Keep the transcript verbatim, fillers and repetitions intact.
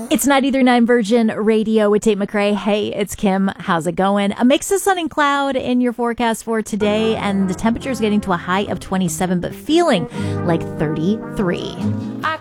It's ninety-three point nine Virgin Radio with Tate McRae. Hey, it's Kim. How's it going? A mix of sun and cloud in your forecast for today, and the temperature is getting to a high of twenty-seven, but feeling like thirty-three.